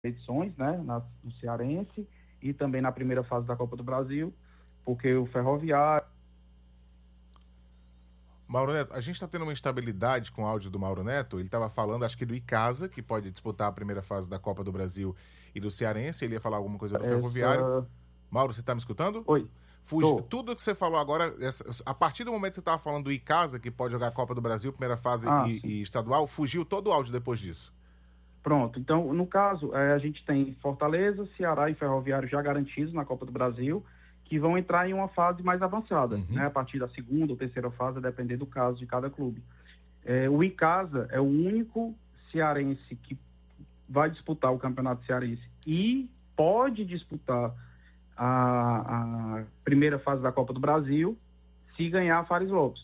edições, né, no Cearense e também na primeira fase da Copa do Brasil, porque o Ferroviário... Mauro Neto, a gente está tendo uma instabilidade com o áudio do Mauro Neto. Ele estava falando, acho que do Icasa, que pode disputar a primeira fase da Copa do Brasil, e do Cearense. Ele ia falar alguma coisa do Ferroviário. Mauro, você está me escutando? Oi. Tudo que você falou agora, a partir do momento que você estava falando do Icasa, que pode jogar a Copa do Brasil, primeira fase e estadual, fugiu todo o áudio depois disso. Pronto, então, no caso, a gente tem Fortaleza, Ceará e Ferroviário já garantidos na Copa do Brasil, que vão entrar em uma fase mais avançada, né? A partir da segunda ou terceira fase, a depender do caso de cada clube. O Icasa é o único cearense que vai disputar o Campeonato Cearense e pode disputar a primeira fase da Copa do Brasil se ganhar a Fares Lopes.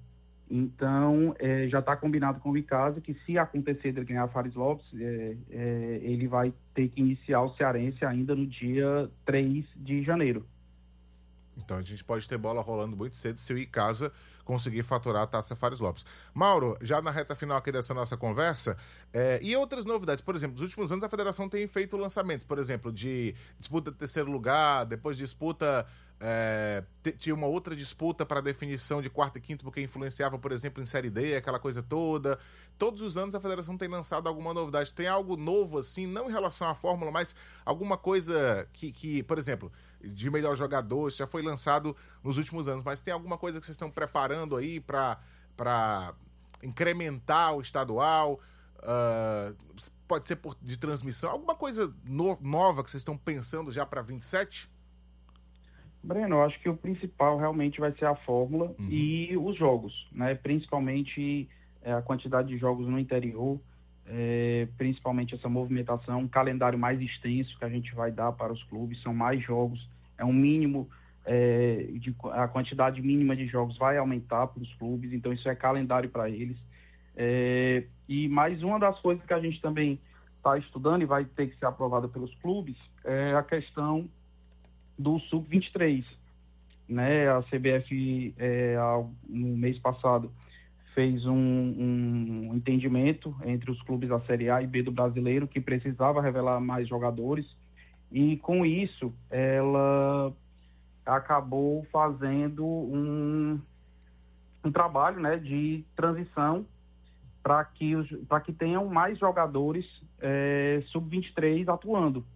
Então, já está combinado com o Icasa que, se acontecer de ganhar a Fares Lopes, ele vai ter que iniciar o Cearense ainda no dia 3 de janeiro. Então a gente pode ter bola rolando muito cedo se o Icasa conseguir faturar a Taça Fares Lopes. Mauro, já na reta final aqui dessa nossa conversa, e outras novidades? Por exemplo, nos últimos anos a federação tem feito lançamentos, por exemplo, de disputa de terceiro lugar, depois disputa... tinha uma outra disputa para definição de quarto e quinto, porque influenciava, por exemplo, em Série D, aquela coisa toda. Todos os anos a federação tem lançado alguma novidade. Tem algo novo, assim, não em relação à fórmula, mas alguma coisa que por exemplo, de melhor jogador, isso já foi lançado nos últimos anos, mas tem alguma coisa que vocês estão preparando aí para incrementar o estadual? Pode ser de transmissão, alguma coisa nova que vocês estão pensando já para 27? Breno, eu acho que o principal realmente vai ser a fórmula e os jogos, né? Principalmente a quantidade de jogos no interior, principalmente essa movimentação, um calendário mais extenso que a gente vai dar para os clubes, são mais jogos, é um mínimo, a quantidade mínima de jogos vai aumentar para os clubes, então isso é calendário para eles. E mais uma das coisas que a gente também está estudando e vai ter que ser aprovada pelos clubes é a questão do Sub-23, né? A CBF, no mês passado, fez um entendimento entre os clubes da Série A e B do Brasileiro que precisava revelar mais jogadores, e com isso ela acabou fazendo um trabalho, né, de transição para que tenham mais jogadores Sub-23 atuando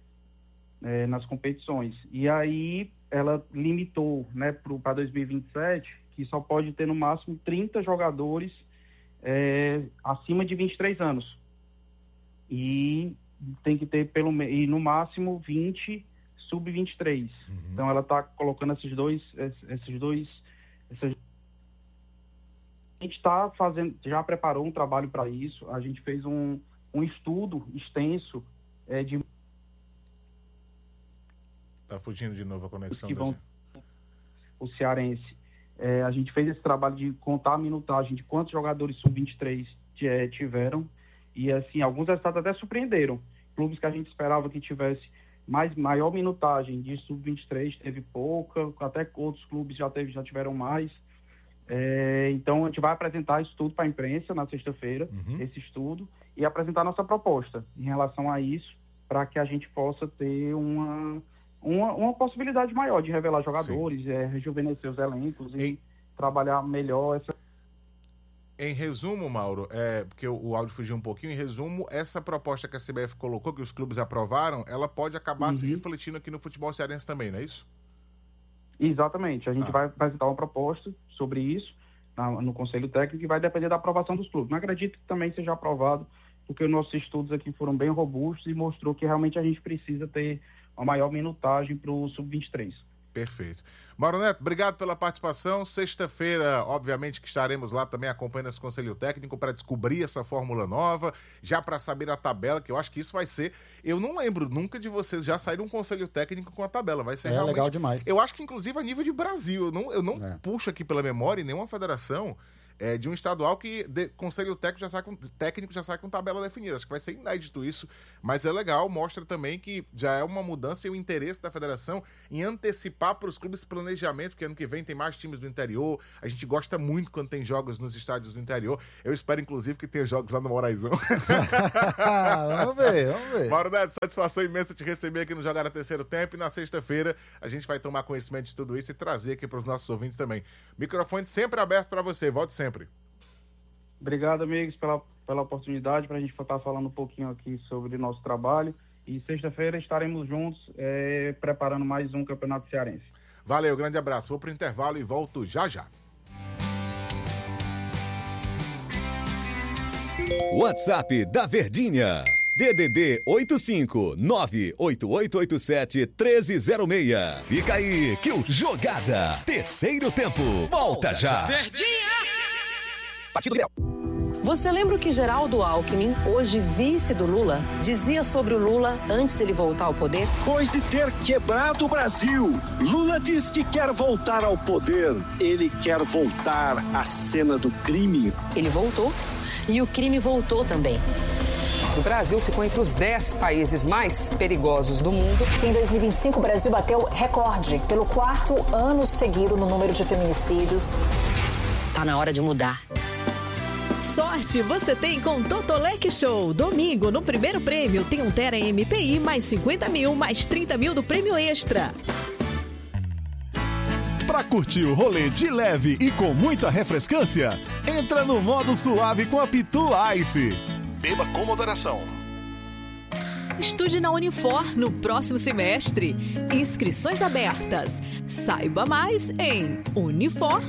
nas competições. E aí ela limitou, né, para 2027, que só pode ter no máximo 30 jogadores acima de 23 anos. E tem que ter e no máximo 20 sub-23. Então ela está colocando esses dois. A gente está fazendo, já preparou um trabalho para isso. A gente fez um estudo extenso de... Tá fugindo de novo a conexão que vão, o cearense. A gente fez esse trabalho de contar a minutagem de quantos jogadores sub-23 tiveram, e assim, alguns resultados até surpreenderam. Clubes que a gente esperava que tivesse maior minutagem de sub-23 teve pouca, até outros clubes já tiveram mais. Então a gente vai apresentar isso tudo para a imprensa na sexta-feira, esse estudo, e apresentar nossa proposta em relação a isso, para que a gente possa ter uma possibilidade maior de revelar jogadores, rejuvenescer os elencos e trabalhar melhor essa... Em resumo, Mauro, porque o áudio fugiu um pouquinho, em resumo, essa proposta que a CBF colocou, que os clubes aprovaram, ela pode acabar se refletindo aqui no futebol cearense também, não é isso? Exatamente, a gente vai apresentar uma proposta sobre isso no Conselho Técnico, e vai depender da aprovação dos clubes. Não acredito que também seja aprovado, porque os nossos estudos aqui foram bem robustos e mostrou que realmente a gente precisa ter uma maior minutagem para o Sub-23. Perfeito. Mauro Neto, obrigado pela participação. Sexta-feira, obviamente, que estaremos lá também acompanhando esse Conselho Técnico para descobrir essa fórmula nova, já para saber a tabela, que eu acho que isso vai ser... Eu não lembro nunca de vocês já saírem um Conselho Técnico com a tabela. Vai ser realmente... legal demais. Eu acho que, inclusive, a nível de Brasil, eu não puxo aqui pela memória em nenhuma federação de um estadual que conselho técnico já sai com tabela definida. Acho que vai ser inédito isso, mas é legal, mostra também que já é uma mudança e o interesse da federação em antecipar para os clubes planejamento, porque ano que vem tem mais times do interior, a gente gosta muito quando tem jogos nos estádios do interior. Eu espero, inclusive, que tenha jogos lá no Moraizão. Vamos ver. Mauro Neto, satisfação imensa te receber aqui no Jogada Terceiro Tempo, e na sexta-feira a gente vai tomar conhecimento de tudo isso e trazer aqui para os nossos ouvintes também. Microfone sempre aberto para você, volte sempre. Obrigado, amigos, pela oportunidade para a gente estar falando um pouquinho aqui sobre o nosso trabalho. E sexta-feira estaremos juntos preparando mais um Campeonato Cearense. Valeu, grande abraço. Vou pro intervalo e volto já já. WhatsApp da Verdinha. DDD 85-98887-1306. Fica aí que o Jogada Terceiro Tempo volta já. Verdinha! Partido Liberal. Você lembra o que Geraldo Alckmin, hoje vice do Lula, dizia sobre o Lula antes dele voltar ao poder? Depois de ter quebrado o Brasil, Lula diz que quer voltar ao poder. Ele quer voltar à cena do crime. Ele voltou e o crime voltou também. O Brasil ficou entre os 10 países mais perigosos do mundo. Em 2025, o Brasil bateu recorde pelo 4º ano seguido no número de feminicídios. Tá na hora de mudar. Sorte você tem com Totolec Show. Domingo, no primeiro prêmio, tem um Tera MPI mais 50 mil, mais 30 mil do prêmio extra. Pra curtir o rolê de leve e com muita refrescância, entra no modo suave com a Pitu Ice. Beba com moderação. Estude na Unifor no próximo semestre. Inscrições abertas. Saiba mais em unifor.br.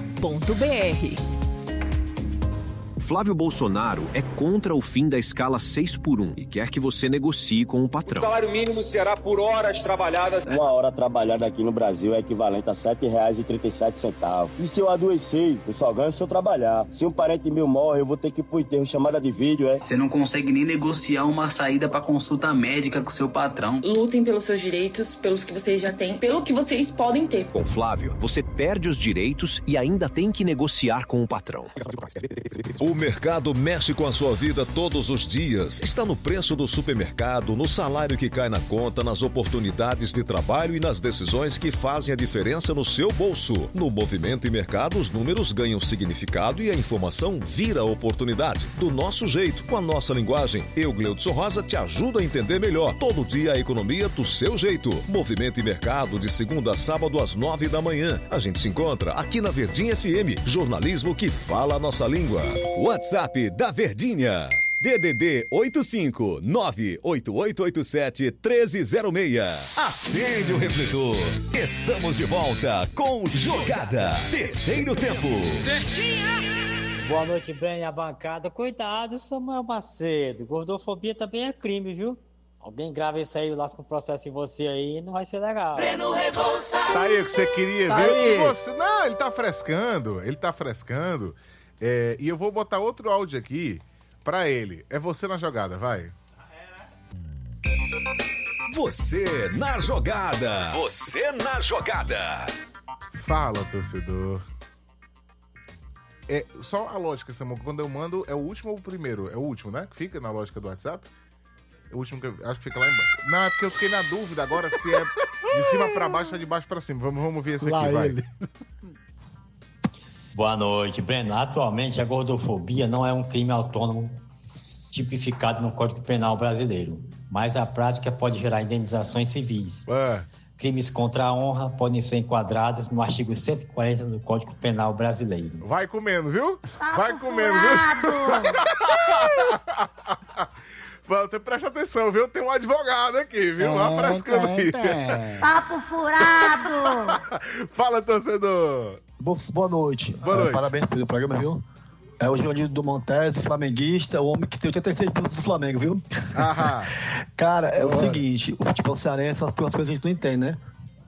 Flávio Bolsonaro é contra o fim da escala 6x1 e quer que você negocie com o patrão. O salário mínimo será por horas trabalhadas. Uma hora trabalhada aqui no Brasil é equivalente a R$ 7,37. E se eu adoecer, eu só ganho se eu trabalhar. Se um parente meu morre, eu vou ter que ir pro enterro, chamada de vídeo, Você não consegue nem negociar uma saída para consulta médica com seu patrão. Lutem pelos seus direitos, pelos que vocês já têm, pelo que vocês podem ter. Com Flávio, você perde os direitos e ainda tem que negociar com o patrão. O mercado mexe com a sua vida todos os dias. Está no preço do supermercado, no salário que cai na conta, nas oportunidades de trabalho e nas decisões que fazem a diferença no seu bolso. No Movimento e Mercado, os números ganham significado e a informação vira oportunidade. Do nosso jeito, com a nossa linguagem. Eu, Gleudson Rosa, te ajudo a entender melhor. Todo dia a economia do seu jeito. Movimento e Mercado, de segunda a sábado às 9 da manhã. A gente se encontra aqui na Verdinha FM. Jornalismo que fala a nossa língua. WhatsApp da Verdinha. DDD 85-98887-1306. Acende o refletor. Estamos de volta com Jogada Terceiro Tempo. Verdinha! Boa noite, Breno e a bancada. Cuidado, Samuel Macedo. Gordofobia também é crime, viu? Alguém grava isso aí, lasca um processo em você aí, não vai ser legal. Breno Rebouças! Tá aí o que você queria, tá viu? Aí. Você... Não, ele tá frescando. E eu vou botar outro áudio aqui pra ele. É você na jogada, vai. Você na jogada. Você na jogada. Fala, torcedor. Só a lógica, Samuel, quando eu mando, é o último ou o primeiro? É o último, né? Que fica na lógica do WhatsApp? É o último que eu acho que fica lá embaixo. Não, é porque eu fiquei na dúvida agora se é de cima pra baixo ou de baixo pra cima. Vamos ver esse aqui, vai. Ele. Boa noite, Breno. Atualmente, a gordofobia não é um crime autônomo tipificado no Código Penal brasileiro, mas a prática pode gerar indenizações civis. Crimes contra a honra podem ser enquadrados no artigo 140 do Código Penal brasileiro. Vai comendo, viu? Vai comendo, viu? Você presta atenção, viu? Tem um advogado aqui, viu? Lá frescando aí. Papo furado! Fala, torcedor! Boa noite. Boa noite. Parabéns pelo programa, viu? É o Joãozinho do Montese, flamenguista, o homem que tem 86 pontos do Flamengo, viu? Aham. Cara, é o seguinte, o futebol cearense, tem umas coisas que a gente não entende, né?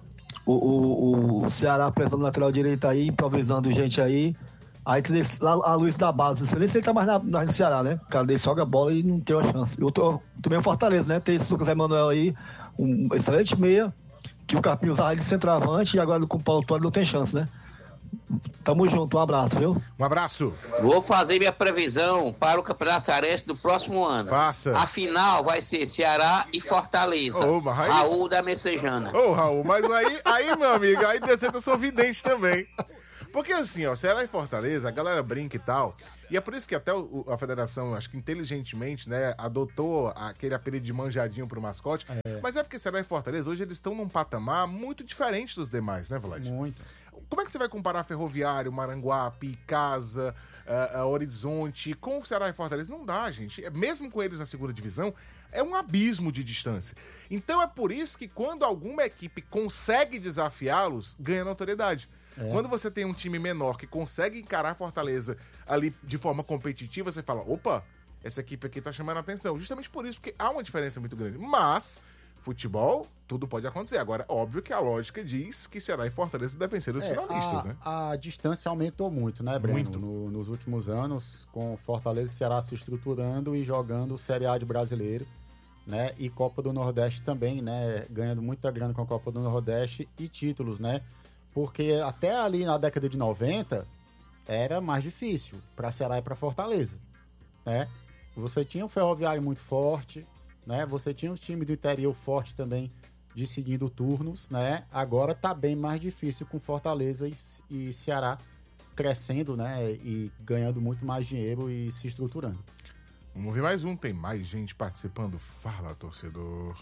O Ceará presando lateral direito aí, improvisando gente aí. Aí tem a Luiz da base, não sei nem se ele tá mais no Ceará, né? O cara dele joga a bola e não tem uma chance. Eu tô meio Fortaleza, né? Tem esse Lucas Emanuel aí, um excelente meia, que o Carpinho usava ele de centroavante e agora com o Paulo Torre não tem chance, né? Tamo junto, um abraço, viu? Um abraço. Vou fazer minha previsão para o Campeonato Cearense do próximo ano. Faça. A final vai ser Ceará e Fortaleza. Raul da Messejana. Raul, mas aí, meu amigo, aí eu sou vidente também. Porque assim, ó, Ceará e Fortaleza, a galera brinca e tal, e é por isso que até a federação, acho que inteligentemente, né, adotou aquele apelido de manjadinho pro mascote, mas é porque Ceará e Fortaleza, hoje eles estão num patamar muito diferente dos demais, né, Vlad? Muito. Como é que você vai comparar Ferroviário, Maranguape, Casa, Horizonte com o Ceará e Fortaleza? Não dá, gente. Mesmo com eles na segunda divisão, é um abismo de distância. Então é por isso que quando alguma equipe consegue desafiá-los, ganha notoriedade. Quando você tem um time menor que consegue encarar a Fortaleza ali de forma competitiva, você fala, opa, essa equipe aqui tá chamando a atenção. Justamente por isso, porque há uma diferença muito grande. Mas, futebol, tudo pode acontecer. Agora, óbvio que a lógica diz que Ceará e Fortaleza devem ser os finalistas, né? A distância aumentou muito, né, Breno? Muito. Nos últimos anos, com Fortaleza e Ceará se estruturando e jogando Série A de brasileiro, né? E Copa do Nordeste também, né? Ganhando muita grana com a Copa do Nordeste e títulos, né? Porque até ali na década de 90 era mais difícil para Ceará e para Fortaleza, né? Você tinha um Ferroviário muito forte, né? Você tinha um time do interior forte também decidindo turnos, né? Agora tá bem mais difícil com Fortaleza e Ceará crescendo, né? E ganhando muito mais dinheiro e se estruturando. Vamos ver mais um, tem mais gente participando. Fala, torcedor.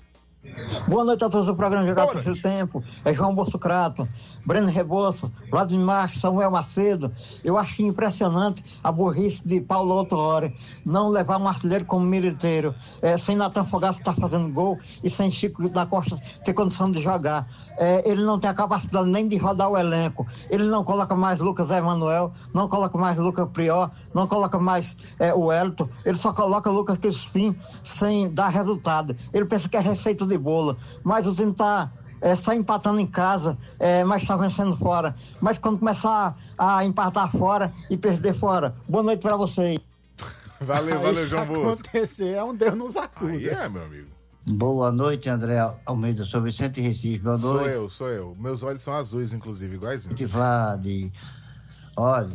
Boa noite a todos do programa Jogado Terceiro Tempo. É João Bossocrato, Breno Rebouça, Vladimir Marques, Samuel Macedo. Eu acho impressionante a burrice de Paulo Autuori não levar um artilheiro como militeiro, sem Natan Fogaça estar fazendo gol e sem Chico da Costa ter condição de jogar. Ele não tem a capacidade nem de rodar o elenco. Ele não coloca mais Lucas Emanuel, não coloca mais Lucas Prior, não coloca mais o Elton. Ele só coloca Lucas Crispim sem dar resultado. Ele pensa que é receita de bola, mas o time tá só empatando em casa, mas tá vencendo fora. Mas quando começar a empatar fora e perder fora, boa noite pra vocês. Valeu, João Bosco. Acontecer é um Deus nos acuda. Aí meu amigo. Boa noite, André Almeida, sou Vicente Recife. Boa noite. Sou eu. Meus olhos são azuis, inclusive, iguaizinho. Vlad, olha,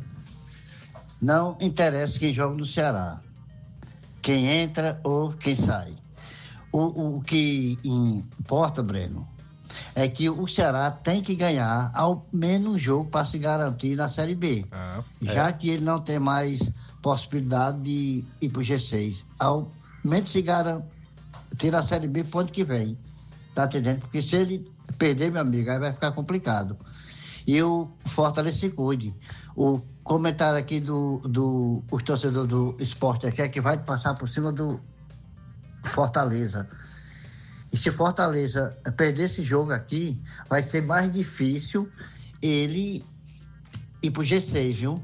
não interessa quem joga no Ceará, quem entra ou quem sai. O que importa, Breno, é que o Ceará tem que ganhar ao menos um jogo para se garantir na Série B. Já que ele não tem mais possibilidade de ir para o G6. Ao menos se garantir na Série B pro ano que vem. Tá entendendo? Porque se ele perder, meu amigo, aí vai ficar complicado. E o Fortaleza se cuide. O comentário aqui os torcedores do esporte aqui é que vai passar por cima do Fortaleza. E se Fortaleza perder esse jogo aqui, vai ser mais difícil ele ir pro G6, viu?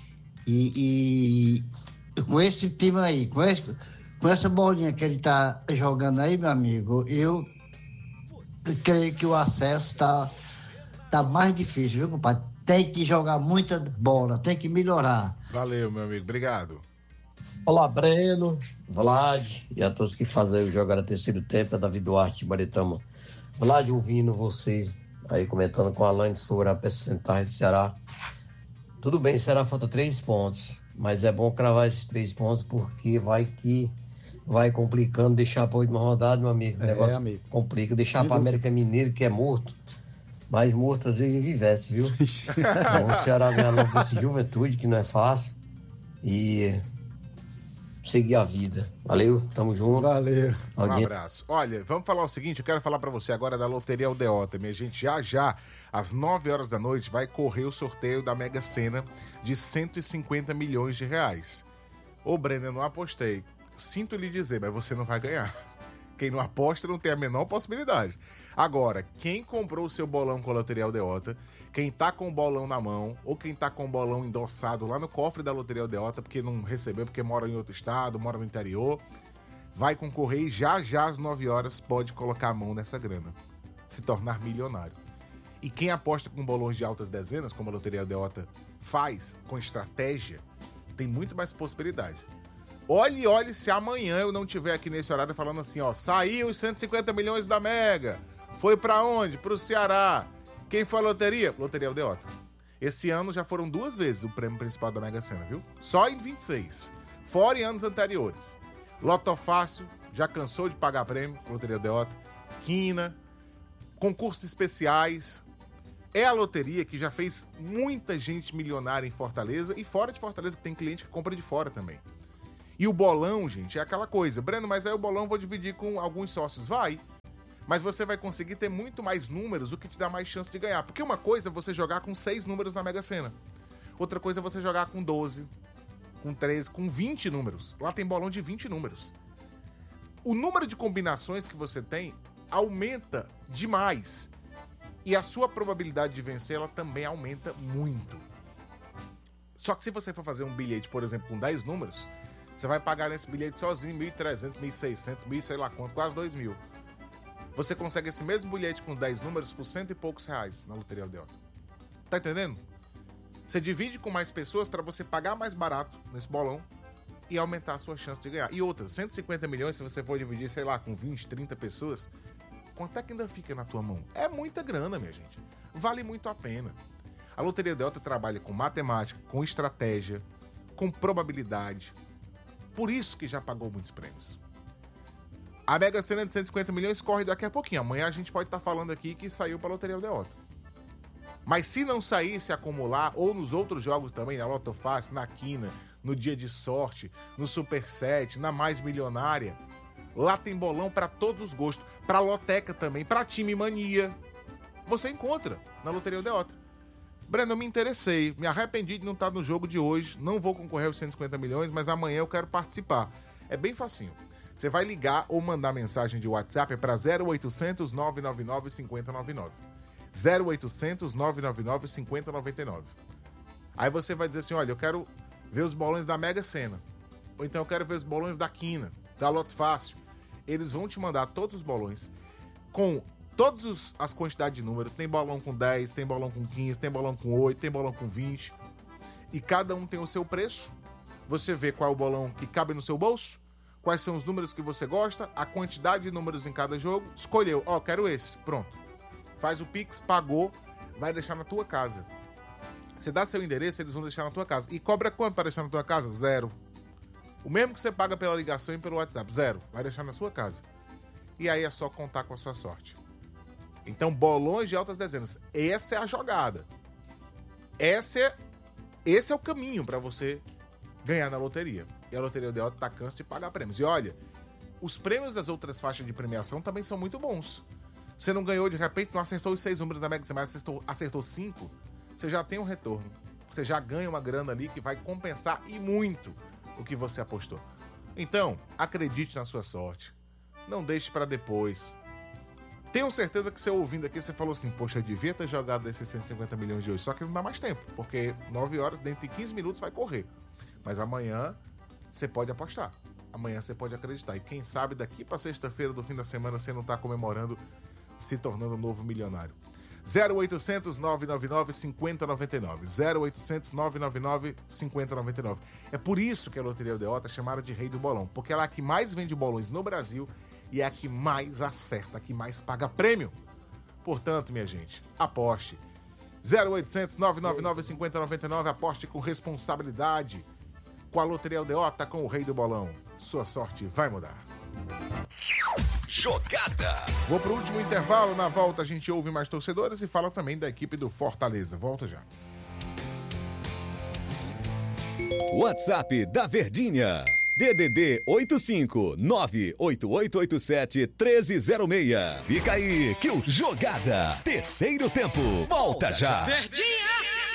E com esse time aí, com essa bolinha que ele tá jogando aí, meu amigo, eu creio que o acesso tá mais difícil, viu, compadre? Tem que jogar muita bola, tem que melhorar. Valeu, meu amigo, obrigado. Olá, Breno, Vlad e a todos que fazem o Jogada Terceiro Tempo, é Davi Duarte de Maritama. Vlad, ouvindo você aí comentando com a Alain sobre a percentagem do Ceará. Tudo bem, Ceará falta 3 pontos, mas é bom cravar esses 3 pontos porque vai complicando, deixar para a última rodada, meu amigo. O negócio amigo. Complica, deixar para América Mineiro, que é morto, mas morto às vezes envivece, viu? Então, o Ceará ganhar logo esse Juventude, que não é fácil, e seguir a vida. Valeu, tamo junto. Valeu. Um abraço. Olha, vamos falar o seguinte, eu quero falar pra você agora da Loteria Aldeota, minha gente. Já, às 9 horas da noite, vai correr o sorteio da Mega Sena de 150 milhões de reais. Ô, Breno, eu não apostei. Sinto lhe dizer, mas você não vai ganhar. Quem não aposta não tem a menor possibilidade. Agora, quem comprou o seu bolão com a Loteria Aldeota, quem tá com o bolão na mão, ou quem tá com o bolão endossado lá no cofre da Loteria Aldeota, porque não recebeu, porque mora em outro estado, mora no interior, vai concorrer e já às 9 horas pode colocar a mão nessa grana. Se tornar milionário. E quem aposta com bolões de altas dezenas, como a Loteria Aldeota faz, com estratégia, tem muito mais possibilidade. Olhe se amanhã eu não estiver aqui nesse horário falando assim, ó, saiu os 150 milhões da Mega. Foi pra onde? Pro Ceará. Quem foi a loteria? Loteria Aldeota. Esse ano já foram 2 vezes o prêmio principal da Mega Sena, viu? Só em 26. Fora em anos anteriores. Loto Fácil, já cansou de pagar prêmio, Loteria Odeota. Quina, concursos especiais. É a loteria que já fez muita gente milionária em Fortaleza e fora de Fortaleza, que tem cliente que compra de fora também. E o bolão, gente, é aquela coisa. Breno, mas aí o bolão eu vou dividir com alguns sócios. Vai. Mas você vai conseguir ter muito mais números, o que te dá mais chance de ganhar. Porque uma coisa é você jogar com 6 números na Mega Sena. Outra coisa é você jogar com 12, com 13, com 20 números. Lá tem bolão de 20 números. O número de combinações que você tem aumenta demais. E a sua probabilidade de vencer, ela também aumenta muito. Só que se você for fazer um bilhete, por exemplo, com 10 números, você vai pagar nesse bilhete sozinho 1.300, 1.600, 1.000, sei lá quanto, quase 2.000. Você consegue esse mesmo bilhete com 10 números por R$100 e poucos na Loteria Odeota. Tá entendendo? Você divide com mais pessoas para você pagar mais barato nesse bolão e aumentar a sua chance de ganhar. E outra, 150 milhões, se você for dividir, sei lá, com 20, 30 pessoas, quanto é que ainda fica na tua mão? É muita grana, minha gente. Vale muito a pena. A Loteria Odeota trabalha com matemática, com estratégia, com probabilidade. Por isso que já pagou muitos prêmios. A Mega Sena de 150 milhões corre daqui a pouquinho. Amanhã a gente pode estar falando aqui que saiu para a Loteria Odeota. Mas se não sair, se acumular, ou nos outros jogos também, na Loto Fácil, na Quina, no Dia de Sorte, no Super 7, na Mais Milionária, lá tem bolão para todos os gostos. Para Loteca também, para Time Mania. Você encontra na Loteria Odeota. Breno, eu me interessei, me arrependi de não estar no jogo de hoje, não vou concorrer aos 150 milhões, mas amanhã eu quero participar. É bem facinho. Você vai ligar ou mandar mensagem de WhatsApp para 0800 999 5099. 0800 999 5099. Aí você vai dizer assim, olha, eu quero ver os bolões da Mega Sena. Ou então eu quero ver os bolões da Quina, da Loto Fácil. Eles vão te mandar todos os bolões com todas as quantidades de número. Tem bolão com 10, tem bolão com 15, tem bolão com 8, tem bolão com 20. E cada um tem o seu preço. Você vê qual é o bolão que cabe no seu bolso, quais são os números que você gosta, a quantidade de números em cada jogo. Escolheu, quero esse, pronto. Faz o Pix, pagou, vai deixar na tua casa. Você dá seu endereço, eles vão deixar na tua casa. E cobra quanto para deixar na tua casa? 0. O mesmo que você paga pela ligação e pelo WhatsApp, 0. Vai deixar na sua casa. E aí é só contar com a sua sorte. Então, bolões de altas dezenas. Essa é a jogada. Esse é o caminho para você ganhar na loteria. E a Loteria Odeota tá cansa de pagar prêmios. E olha, os prêmios das outras faixas de premiação também são muito bons. Você não ganhou, de repente, não acertou os 6 números da Mega Sena, mas acertou 5, você já tem um retorno. Você já ganha uma grana ali que vai compensar e muito o que você apostou. Então, acredite na sua sorte. Não deixe para depois. Tenho certeza que você ouvindo aqui, você falou assim, poxa, eu devia ter jogado esses 150 milhões de hoje, só que não dá mais tempo, porque 9 horas, dentro de 15 minutos vai correr. Mas amanhã você pode apostar. Amanhã você pode acreditar. E quem sabe daqui para sexta-feira do fim da semana você não está comemorando se tornando um novo milionário. 0800 999 5099. 0800 999 5099. É por isso que a Loteria Odeota é chamada de Rei do Bolão, porque ela é a que mais vende bolões no Brasil e é a que mais acerta, a que mais paga prêmio. Portanto, minha gente, aposte. 0800 999 5099. Aposte com responsabilidade. Com a Loteria Odeota, com o Rei do Bolão. Sua sorte vai mudar. Jogada. Vou pro último intervalo. Na volta a gente ouve mais torcedores e fala também da equipe do Fortaleza. Volta já. WhatsApp da Verdinha. DDD 85988871306. Fica aí que o Jogada Terceiro Tempo volta já. Verdinha!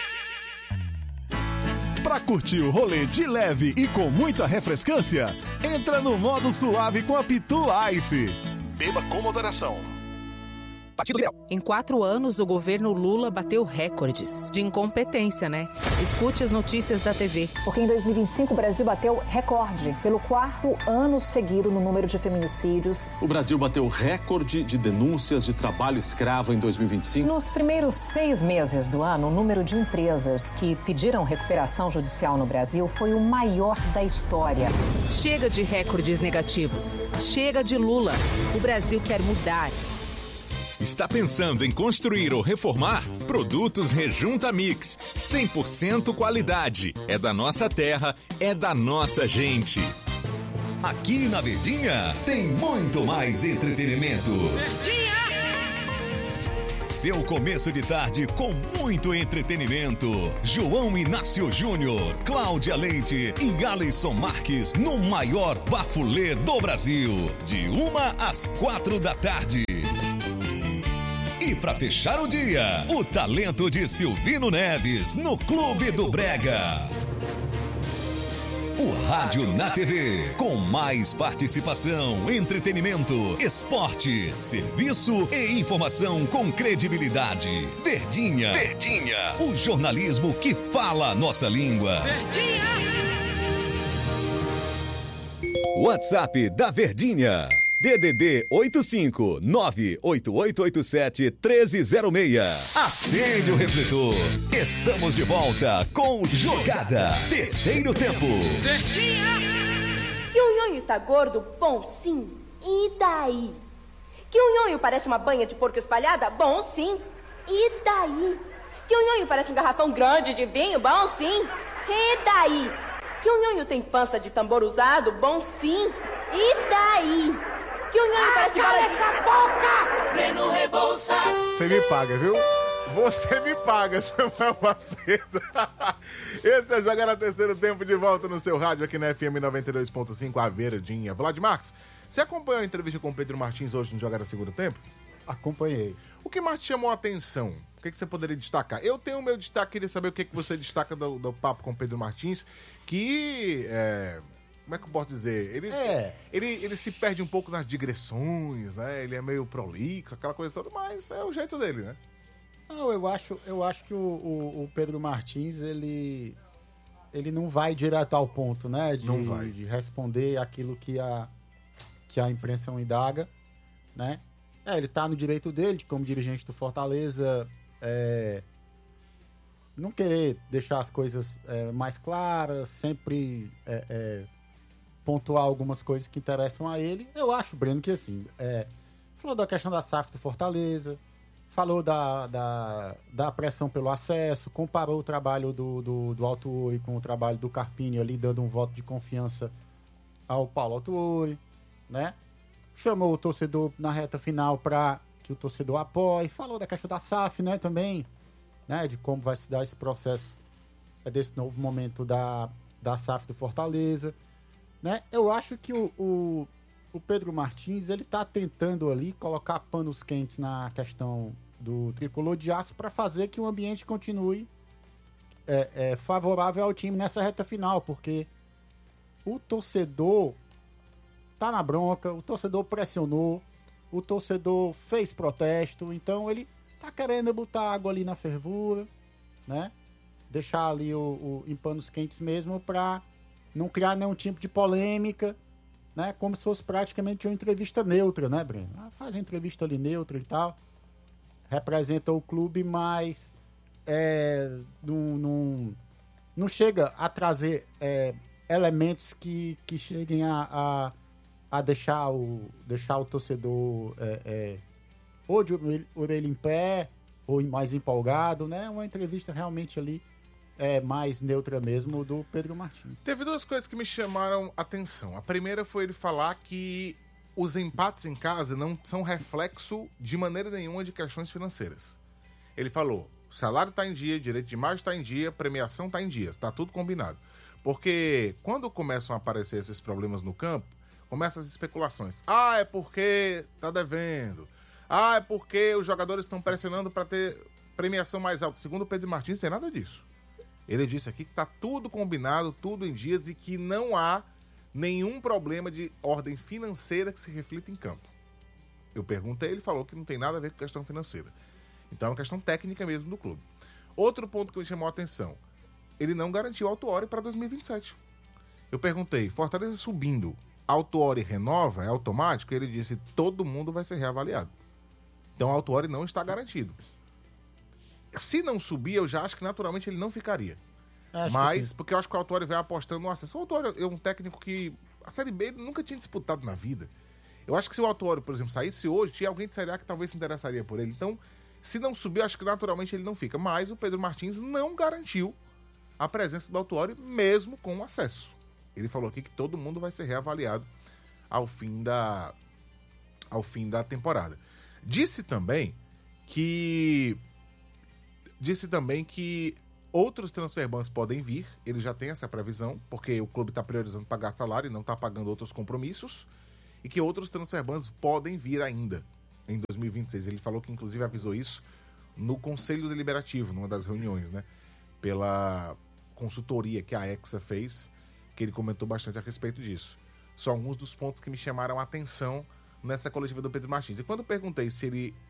Pra curtir o rolê de leve e com muita refrescância, entra no modo suave com a Pitu Ice. Beba com moderação. Em 4 anos, o governo Lula bateu recordes de incompetência, né? Escute as notícias da TV. Porque em 2025 o Brasil bateu recorde pelo 4º ano seguido no número de feminicídios. O Brasil bateu recorde de denúncias de trabalho escravo em 2025. Nos primeiros 6 meses do ano, o número de empresas que pediram recuperação judicial no Brasil foi o maior da história. Chega de recordes negativos. Chega de Lula. O Brasil quer mudar. Está pensando em construir ou reformar? Produtos Rejunta Mix. 100% qualidade. É da nossa terra, é da nossa gente. Aqui na Verdinha tem muito mais entretenimento. Seu começo de tarde com muito entretenimento. João Inácio Júnior, Cláudia Leite e Alisson Marques no maior bafulê do Brasil. De 1 às 4 da tarde. E para fechar o dia, o talento de Silvino Neves no Clube do Brega. O Rádio na TV, com mais participação, entretenimento, esporte, serviço e informação com credibilidade. Verdinha. Verdinha. O jornalismo que fala a nossa língua. Verdinha. WhatsApp da Verdinha. DDD 85988871306. Acende o refletor. Estamos de volta com Jogada. Terceiro tempo. Que o nhonho está gordo? Bom, sim. E daí? Que o nhonho parece uma banha de porco espalhada? Bom, sim. E daí? Que o nhonho parece um garrafão grande de vinho? Bom, sim. E daí? Que o nhonho tem pança de tambor usado? Bom, sim. E daí? Que o nhonho parece bola de... essa boca! Breno Rebouças. Você me paga, viu? Você me paga, Samuel Macedo. Esse é o Jogada Terceiro Tempo, de volta no seu rádio aqui na FM 92.5, a Verdinha. Vlad Marques, você acompanhou a entrevista com o Pedro Martins hoje no Jogada Segundo Tempo? Acompanhei. O que mais te chamou a atenção? O que você poderia destacar? Eu tenho o meu destaque, queria saber o que você destaca do papo com o Pedro Martins, que... como é que eu posso dizer? Ele se perde um pouco nas digressões, né? Ele é meio prolixo, aquela coisa toda, mas é o jeito dele, né? Não, eu acho que o Pedro Martins, ele não vai direto ao ponto, né? De responder aquilo que a imprensa o indaga, né? Ele tá no direito dele, como dirigente do Fortaleza, não querer deixar as coisas mais claras, sempre... pontuar algumas coisas que interessam a ele. Eu acho, Breno, que assim, falou da questão da SAF do Fortaleza, falou da pressão pelo acesso, comparou o trabalho do Autuori com o trabalho do Carpini ali, dando um voto de confiança ao Paulo Autuori, né? Chamou o torcedor na reta final para que o torcedor apoie, falou da questão da SAF, né, também, né, de como vai se dar esse processo desse novo momento da SAF do Fortaleza. Né? Eu acho que o Pedro Martins, ele tá tentando ali colocar panos quentes na questão do tricolor de aço para fazer que o ambiente continue favorável ao time nessa reta final, porque o torcedor tá na bronca, o torcedor pressionou, o torcedor fez protesto, então ele tá querendo botar água ali na fervura, né? Deixar ali em panos quentes mesmo para não criar nenhum tipo de polêmica, né? Como se fosse praticamente uma entrevista neutra, né, Breno? Faz uma entrevista ali neutra e tal. Representa o clube, mas não chega a trazer elementos que cheguem a deixar o torcedor ou de orelha em pé, ou mais empolgado, né? Uma entrevista realmente ali mais neutra mesmo do Pedro Martins. Teve duas coisas que me chamaram atenção. A primeira foi ele falar que os empates em casa não são reflexo de maneira nenhuma de questões financeiras. Ele falou, o salário está em dia, direito de imagem está em dia, premiação está em dia, está tudo combinado. Porque quando começam a aparecer esses problemas no campo, começam as especulações. É porque está devendo. É porque os jogadores estão pressionando para ter premiação mais alta. Segundo o Pedro Martins, não tem nada disso. Ele disse aqui que está tudo combinado, tudo em dias e que não há nenhum problema de ordem financeira que se reflita em campo. Eu perguntei, ele falou que não tem nada a ver com questão financeira. Então é uma questão técnica mesmo do clube. Outro ponto que me chamou a atenção, ele não garantiu Autuori para 2027. Eu perguntei, Fortaleza subindo, Autuori renova, é automático? Ele disse, todo mundo vai ser reavaliado. Então Autuori não está garantido. Se não subir, eu já acho que naturalmente ele não ficaria. Mas, porque eu acho que o Autuori vai apostando no acesso. O Autuori é um técnico que a Série B ele nunca tinha disputado na vida. Eu acho que se o Autuori, por exemplo, saísse hoje, tinha alguém de Série A que talvez se interessaria por ele. Então, se não subir, acho que naturalmente ele não fica. Mas o Pedro Martins não garantiu a presença do Autuori, mesmo com o acesso. Ele falou aqui que todo mundo vai ser reavaliado ao fim da temporada. Disse também que outros transfer bans podem vir. Ele já tem essa previsão, porque o clube está priorizando pagar salário e não está pagando outros compromissos. E que outros transfer bans podem vir ainda em 2026. Ele falou que, inclusive, avisou isso no Conselho Deliberativo, numa das reuniões, né? Pela consultoria que a Hexa fez, que ele comentou bastante a respeito disso. São alguns dos pontos que me chamaram a atenção nessa coletiva do Pedro Martins. E quando eu perguntei se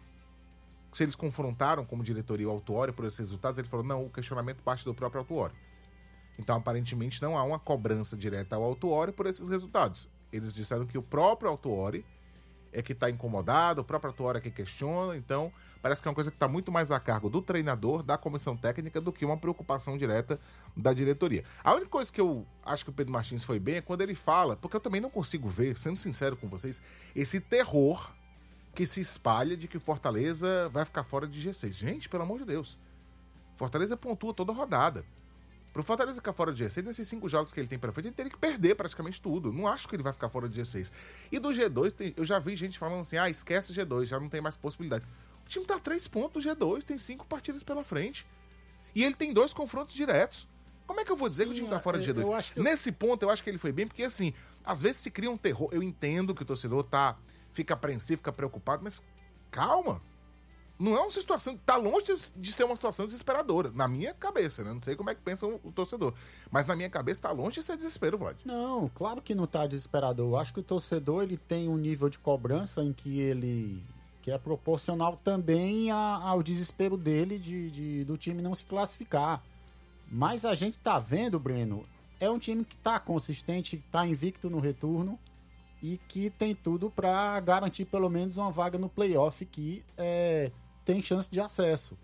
eles confrontaram como diretoria o Autuori por esses resultados, ele falou, não, o questionamento parte do próprio Autuori. Então, aparentemente, não há uma cobrança direta ao Autuori por esses resultados. Eles disseram que o próprio Autuori é que está incomodado, o próprio Autuori é que questiona, então parece que é uma coisa que está muito mais a cargo do treinador, da comissão técnica, do que uma preocupação direta da diretoria. A única coisa que eu acho que o Pedro Martins foi bem é quando ele fala, porque eu também não consigo ver, sendo sincero com vocês, esse terror que se espalha de que o Fortaleza vai ficar fora de G6. Gente, pelo amor de Deus, Fortaleza pontua toda rodada. Pro Fortaleza ficar fora de G6, nesses 5 jogos que ele tem pra frente, ele teria que perder praticamente tudo. Não acho que ele vai ficar fora de G6. E do G2, eu já vi gente falando assim, esquece o G2, já não tem mais possibilidade. O time tá a 3 pontos do G2, tem 5 partidas pela frente. E ele tem 2 confrontos diretos. Como é que eu vou dizer que o time tá fora de G2? Nesse ponto, eu acho que ele foi bem, porque assim, às vezes se cria um terror. Eu entendo que o torcedor fica apreensivo, fica preocupado, mas calma. Não é uma situação, tá longe de ser uma situação desesperadora, na minha cabeça, né? Não sei como é que pensa o torcedor, mas na minha cabeça tá longe de ser desespero, Vlad. Não, claro que não tá desesperador. Eu acho que o torcedor, ele tem um nível de cobrança em que é proporcional também ao desespero dele do time não se classificar. Mas a gente tá vendo, Breno, é um time que tá consistente, tá invicto no retorno e que tem tudo para garantir pelo menos uma vaga no playoff que tem chance de acesso.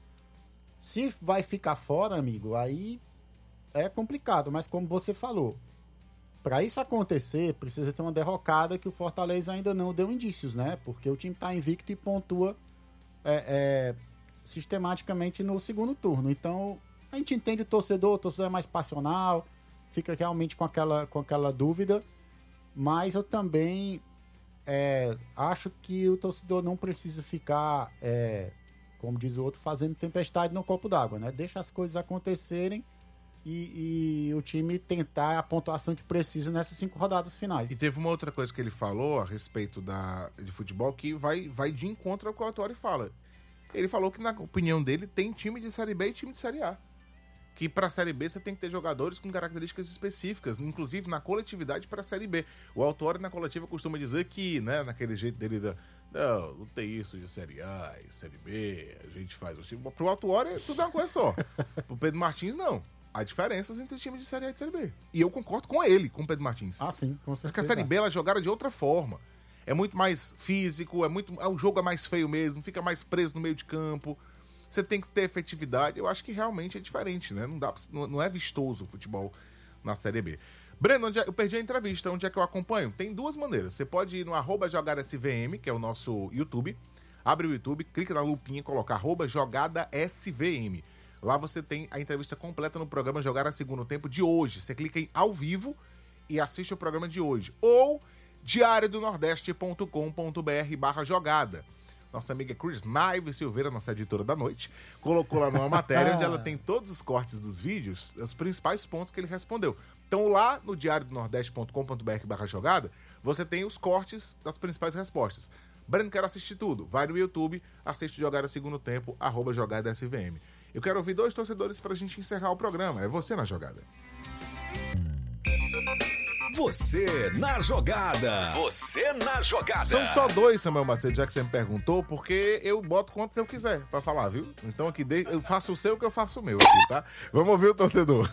Se vai ficar fora, amigo, aí é complicado, mas como você falou, para isso acontecer, precisa ter uma derrocada que o Fortaleza ainda não deu indícios, né? Porque o time tá invicto e pontua sistematicamente no segundo turno. Então, a gente entende o torcedor é mais passional, fica realmente com aquela dúvida, mas eu também acho que o torcedor não precisa ficar, como diz o outro, fazendo tempestade no copo d'água, né? Deixa as coisas acontecerem e o time tentar a pontuação que precisa nessas 5 rodadas finais. E teve uma outra coisa que ele falou a respeito de futebol que vai de encontro ao que o Autuori fala. Ele falou que, na opinião dele, tem time de Série B e time de Série A. Que para a Série B você tem que ter jogadores com características específicas, inclusive na coletividade para a Série B. O Autuori na coletiva costuma dizer que, né, naquele jeito dele, não tem isso de Série A e Série B, a gente faz o time. Pro Autuori tudo é uma coisa só. Pro Pedro Martins, não. Há diferenças entre time de Série A e de Série B. E eu concordo com ele, com o Pedro Martins. Sim, com certeza. Porque a Série B ela é jogada de outra forma. É muito mais físico, o jogo é mais feio mesmo, fica mais preso no meio de campo. Você tem que ter efetividade. Eu acho que realmente é diferente, né? Não é vistoso o futebol na Série B. Breno, eu perdi a entrevista. Onde é que eu acompanho? Tem 2 maneiras. Você pode ir no @jogadasvm, que é o nosso YouTube. Abre o YouTube, clica na lupinha e coloca @jogadasvm. Lá você tem a entrevista completa no programa Jogar Segundo Tempo de hoje. Você clica em ao vivo e assiste o programa de hoje. Ou diariodonordeste.com.br/jogada. Nossa amiga Cris Naive Silveira, nossa editora da noite, colocou lá numa matéria onde ela tem todos os cortes dos vídeos, os principais pontos que ele respondeu. Então lá no diariodonordeste.com.br/jogada, você tem os cortes das principais respostas. Breno, quero assistir tudo. Vai no YouTube, assiste Jogar a Segundo Tempo, @jogadasvm. Eu quero ouvir 2 torcedores pra gente encerrar o programa. É você na jogada. Você na jogada. Você na jogada. São só 2, Samuel Macedo, já que você me perguntou, porque eu boto quantos eu quiser pra falar, viu? Então aqui eu faço o seu que eu faço o meu aqui, tá? Vamos ouvir o torcedor.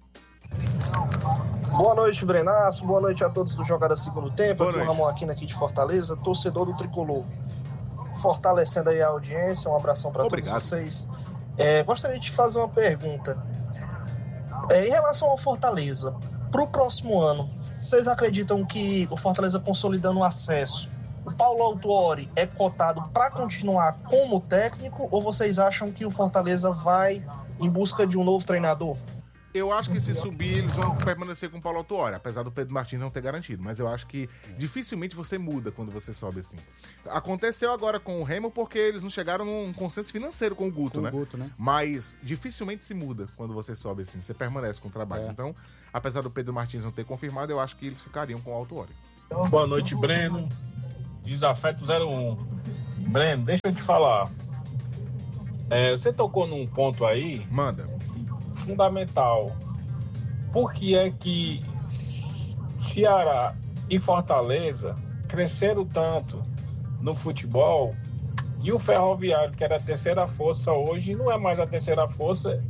Boa noite, Brenaço. Boa noite a todos do Jogada Segundo Tempo. Aqui é o Ramon Aquino aqui de Fortaleza, torcedor do Tricolor. Fortalecendo aí a audiência, um abração pra todos vocês. Gostaria de fazer uma pergunta. Em relação ao Fortaleza, pro próximo ano, vocês acreditam que o Fortaleza consolidando o acesso O Paulo Autuori é cotado para continuar como técnico ou vocês acham que o Fortaleza vai em busca de um novo treinador? Eu acho que se subir, eles vão permanecer com o Paulo Autuori, apesar do Pedro Martins não ter garantido. Mas eu acho que dificilmente você muda quando você sobe assim. Aconteceu agora com o Remo porque eles não chegaram num consenso financeiro com o Guto, né? Mas dificilmente se muda quando você sobe assim. Você permanece com o trabalho. Então, apesar do Pedro Martins não ter confirmado, eu acho que eles ficariam com o Autuori. Boa noite, Breno. Desafeto 01. Breno, deixa eu te falar. Você tocou num ponto aí. Manda. Fundamental. Por que é que Ceará e Fortaleza cresceram tanto no futebol e o Ferroviário, que era a terceira força hoje, não é mais a terceira força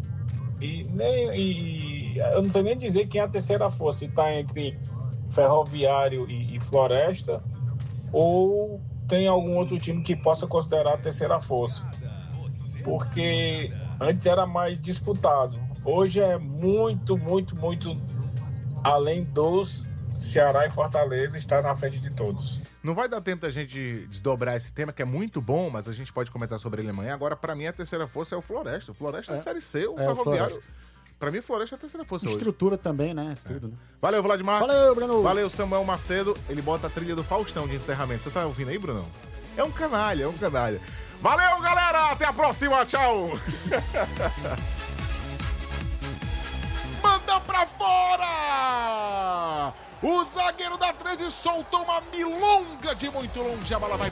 e eu não sei nem dizer quem é a terceira força, se está entre Ferroviário e Floresta ou tem algum outro time que possa considerar a terceira força, porque antes era mais disputado. Hoje é muito além dos Ceará e Fortaleza estar na frente de todos. Não vai dar tempo da gente desdobrar esse tema, que é muito bom, mas a gente pode comentar sobre ele amanhã. Agora, pra mim, a terceira força é o Floresta. O Floresta é Série C, o Ferroviário. Pra mim, o Floresta é a terceira força hoje. Estrutura também, né? Tudo, né? Valeu, Vladimir. Valeu, Bruno. Valeu, Samuel Macedo. Ele bota a trilha do Faustão de encerramento. Você tá ouvindo aí, Brunão? É um canalha. Valeu, galera. Até a próxima. Tchau. Manda pra fora! O zagueiro da 13 soltou uma milonga de muito longe. A bola vai